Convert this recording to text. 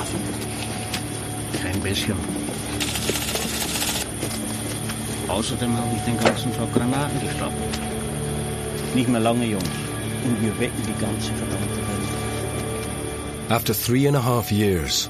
Kein bisschen. Außerdem habe ich den ganzen Tag Granaten gestapelt. Nicht mehr lange, Jungs. Und wir wecken die ganze verdammte Welt. After 3.5 years,